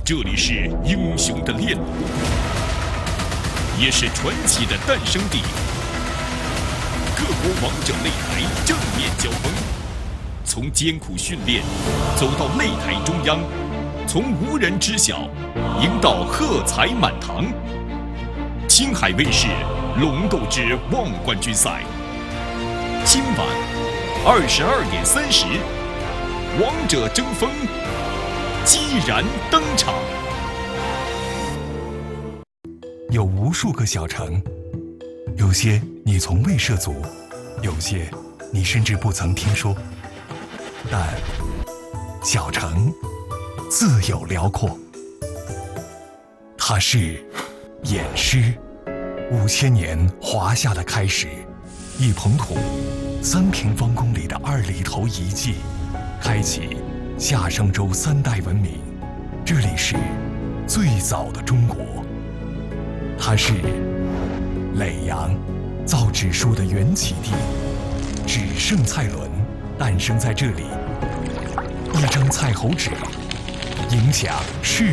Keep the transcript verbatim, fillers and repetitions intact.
这里是英雄的炼炉，也是传奇的诞生地。各国王者擂台正面交锋，从艰苦训练走到擂台中央，从无人知晓赢到喝彩满堂。青海卫视龙斗之望冠军赛，今晚二十二点三十，王者争锋激然登场。 有无数个小城，有些你从未涉足，有些你甚至不曾听说。但小城自有辽阔，它是偃师，五千年华夏的开始。一滂土，三平方公里的二里头遗迹，开启夏商周三代文明。这里是最早的中国，它是耒阳，造纸术的缘起地。纸圣蔡伦诞生在这里，一张蔡侯纸，影响世